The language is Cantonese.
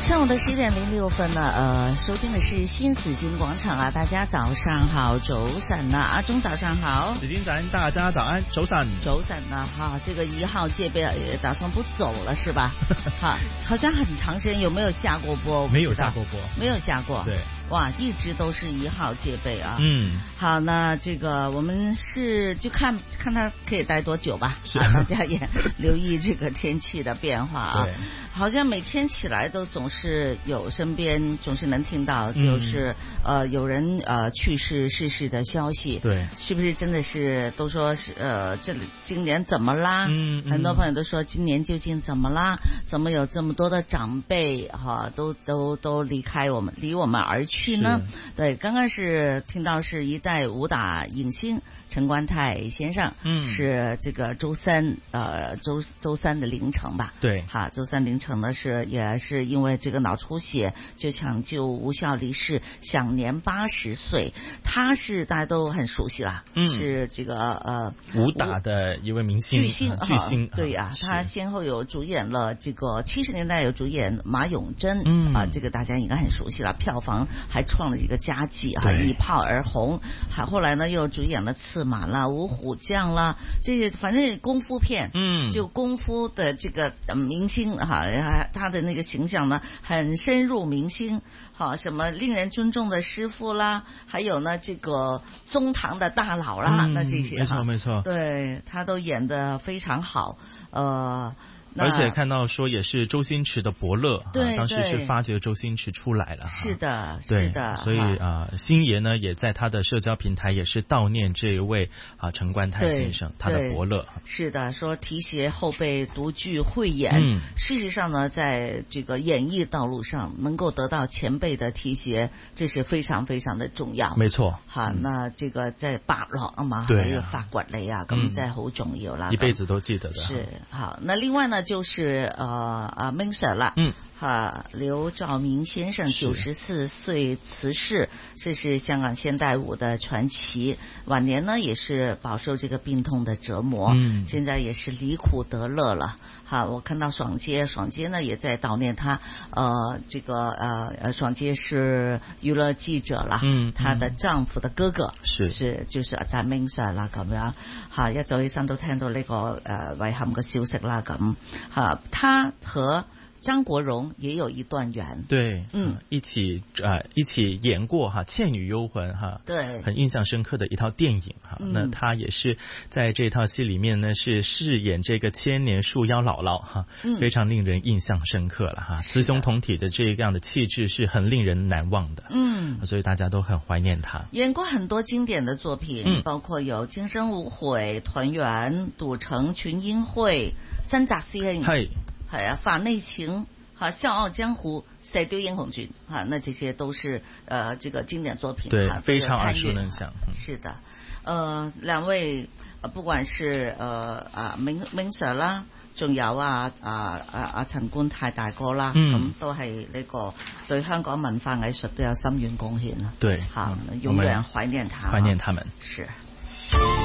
上午的11點06分呢，收聽的是新紫荊廣場啊，大家早上好，早晨啊，阿鐘早上好， 紫荊站大家早安，早晨， 早晨啊，哈，這個1號戒備也打算不走了是吧？哈，好像很長時間有沒有下過播？ 沒有下過播， 沒有下過， 對， 哇，一直都是1號戒備啊。 嗯， 好，那這個我們是就看它可以待多久吧， 是大家也留意這個天氣的變化啊。 對， 好像每天起來都總是有身邊總是能聽到，就是有人去世逝世的消息， 對， 是不是真的是都說是這裡今年怎麼啦？很多朋友都說今年究竟怎麼啦？怎麼有這麼多的長輩哈都離開我們，離我們而去呢？對，剛剛是聽到是一代武打影星陳冠泰先生，是這個周三的凌晨吧？ 對， 哈，周三凌晨呢也是因為這個腦出血就搶救無效離世，享年80歲。他是大家都很熟悉啦，是這個武打的一位明星巨星， 對啊，他先後有主演了這個70年代有主演馬永貞，這個大家應該很熟悉了，票房還創了一個佳績啊，一炮而紅。後來呢又主演了刺馬啦、五虎將啦，這個反正功夫片，就功夫的這個明星哈，他的那個形象呢很深入民心，好，什麼令人尊重的師傅啦，還有呢這個宗堂的大佬啦，那這些沒錯， 對，他都演得非常好， 而且看到說也是周星馳的伯樂， 對， 當時是發掘周星馳出來了， 是的， 對， 是的， 所以星爺呢也在他的社交平台也是悼念這一位陳冠泰先生，他的伯樂， 是的，說提攜後輩獨具慧眼，事實上呢，在這個演藝道路上能夠得到前輩的提攜，這是非常非常的重要， 沒錯， 好，那這個在伯樂啊嘛， 對， 要發掘你啊，咁真係好重要啦， 一輩子都記得的， 是，好，那另外呢就是明 Sir 啦，劉兆明先生94歲辭世，這是香港現代舞的傳奇，晚年呢也是飽受這個病痛的折磨，現在也是離苦得樂了。好，我看到爽街呢也在悼念他，這個爽街是娛樂記者啦，她的丈夫的哥哥是就是阿明 Sir 啦咁樣，好，一早起身都聽到呢個遺憾嘅消息啦咁，好，他和張國榮也有一段緣， 對，一起演過哈《倩女幽魂》哈，對，很印象深刻的一套電影哈。那他也是在這套戲裡面呢，是飾演這個千年樹妖姥姥哈，非常令人印象深刻了哈。雌雄同體的這樣的氣質是很令人難忘的，所以大家都很懷念他。 演過很多經典的作品，包括有《今生無悔》、《團圓》、《賭城群英會》、《新紮師兄》。係啊，法內情，笑傲江湖、射雕英雄傳，那這些都是這個經典作品， 對，非常耳熟能詳。 是的，兩位不管是明 Sir 啦，仲有陳冠泰大哥啦，咁都係呢個對香港文化藝術都有深遠貢獻啦。 對， 永遠懷念他， 懷念他們。 是。